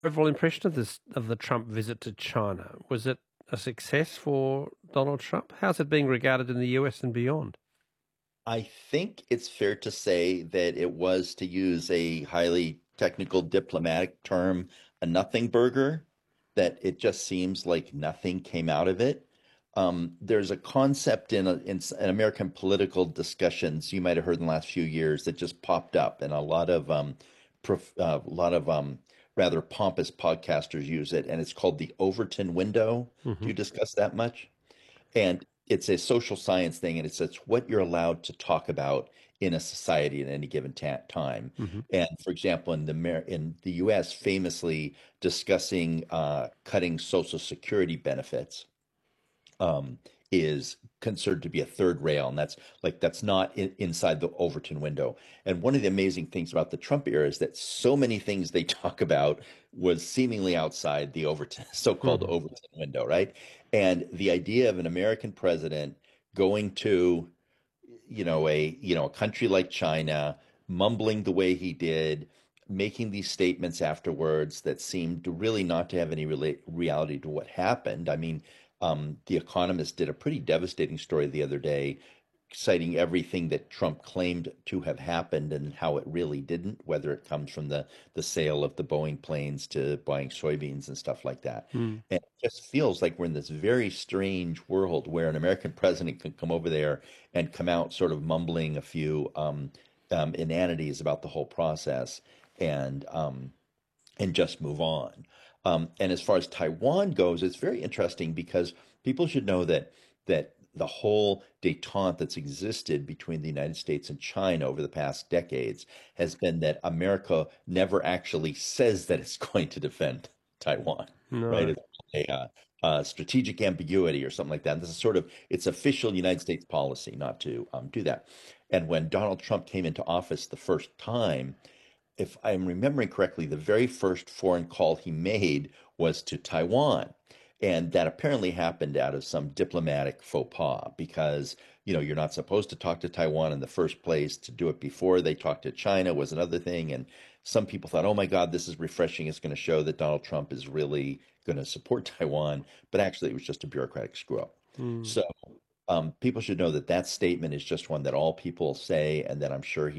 Overall impression of the Trump visit to China? Was it a success for Donald Trump? How's it being regarded in the US and beyond? I think it's fair to say that it was, to use a highly technical diplomatic term, a nothing burger, that it just seems like nothing came out of it. There's a concept in American political discussions you might have heard in the last few years that just popped up, and a lot of rather pompous podcasters use it, and it's called the Overton window. Do Hmm. you discuss that much? And it's a social science thing, and it's what you're allowed to talk about in a society at any given time. Hmm. And for example, in the U.S., famously discussing cutting Social Security benefits um, is considered to be a third rail, and that's not inside the Overton window. And one of the amazing things about the Trump era is that so many things they talk about was seemingly outside the Overton, so-called Hmm. Overton window, right? And the idea of an American president going to, a country like China, mumbling the way he did, making these statements afterwards that seemed to really not to have any reality to what happened. I mean, The Economist did a pretty devastating story the other day, citing everything that Trump claimed to have happened and how it really didn't, whether it comes from the sale of the Boeing planes to buying soybeans and stuff like that. Mm. And it just feels like we're in this very strange world where an American president can come over there and come out sort of mumbling a few inanities about the whole process and just move on. And as far as Taiwan goes, it's very interesting because people should know that the whole détente that's existed between the United States and China over the past decades has been that America never actually says that it's going to defend Taiwan, right? No. It's a strategic ambiguity or something like that. This is sort of it's official United States policy not to do that. And when Donald Trump came into office the first time, if I'm remembering correctly, the very first foreign call he made was to Taiwan. And that apparently happened out of some diplomatic faux pas because, you're not supposed to talk to Taiwan in the first place. To do it before they talked to China was another thing. And some people thought, oh my God, this is refreshing. It's going to show that Donald Trump is really going to support Taiwan. But actually, it was just a bureaucratic screw up. Mm. So people should know that that statement is just one that all people say and that I'm sure